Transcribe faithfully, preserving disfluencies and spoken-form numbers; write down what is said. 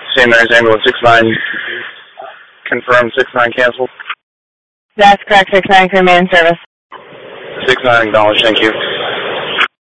Saint Mary's ambulance six nine, confirmed six nine canceled. That's correct, six nine, remain in service. six nine, acknowledged, thank you.